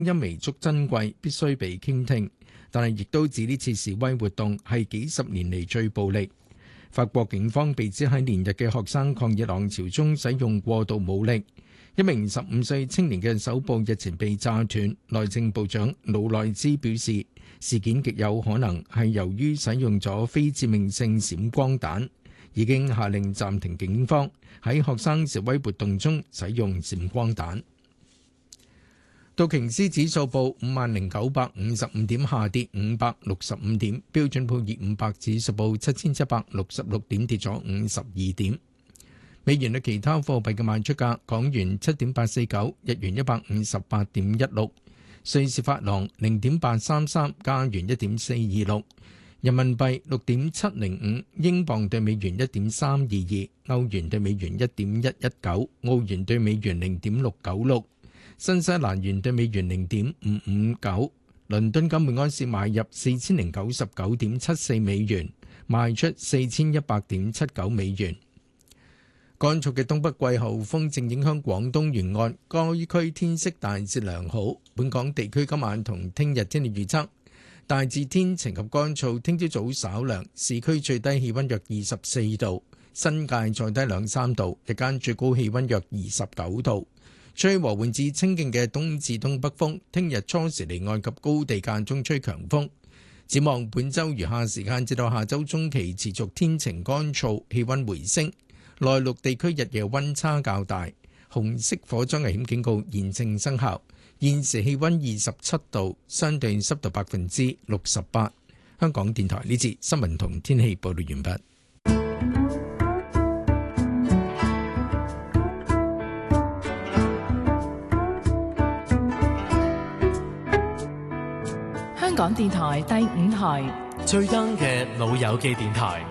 因彌足珍貴，必須被傾聽。但係亦都指呢次示威活動係幾十年嚟最暴力。法國警方被指喺連日嘅學生抗議浪潮中使用過度武力。一名15歲青年嘅手部日前被炸斷。內政部長魯內茲表示，事件極有可能係由於使用咗非致命性閃光彈，已經下令暫停警方喺學生示威活動中使用閃光彈。道瓊斯指數報50,955點，下跌565點。標準普爾500指數報7766點，跌咗52點。美元對其他貨幣嘅賣出價：港元7.849，日元158.16，瑞士法郎0.833，加元1.426，人民幣6.705，英鎊對美元1.322，歐元對美元1.119，澳元對美元0.696。新西蘭元對美元0.559，倫敦金每安士買入4099.74美元，賣出4100.79美元。乾燥嘅東北季候風正影響廣東沿岸，該區天色大致良好。本港地區今晚同聽日天氣預測大致天晴及乾燥，聽朝早稍涼，市區最低氣溫約24度，新界再低2-3度，日間最高氣溫約29度。吹和緩至清勁嘅東至東北風，聽日初時離岸及高地間中吹強風。展望本週餘下時間至到下週中期持續天晴乾燥，氣溫回升。內陸地區日夜溫差較大，紅色火災危險警告現正生效。現時氣溫27度，相對濕度68%。香港電台呢節新聞同天氣報道完畢。 香港電台第5台最 young 嘅老友記電台。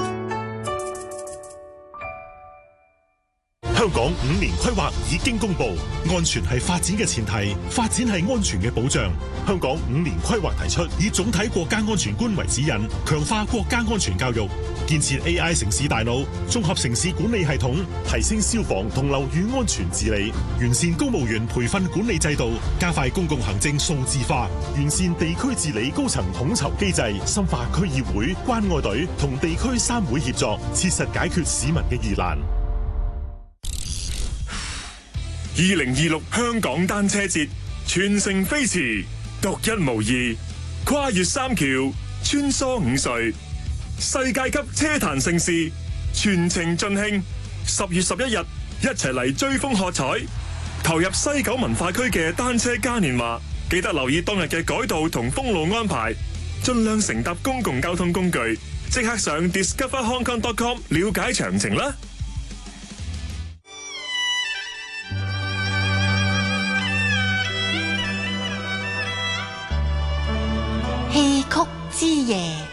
香港5年規劃已經公布，安全係發展嘅前提，發展係安全嘅保障。香港5年規劃提出，以總體國家安全觀為指引，強化國家安全教育，建設 AI 城市大腦，綜合城市管理系統，提升消防同樓宇安全治理，完善公務員培訓管理制度，加快公共行政數字化，完善地區治理高層統籌機制，深化區議會、關愛隊同地區3會協作，切實解決市民嘅疑難。 2026香港單車節全城飛馳，獨一無二，跨越3橋，穿梭5隧，世界級車壇盛事，全程盡興。10月11日，一齊嚟追風喝彩，投入西九文化區嘅單車嘉年華。記得留意當日嘅改道同封路安排，盡量乘搭公共交通工具。即刻上 discoverhongkong.com 了解詳情啦。 戲曲之夜。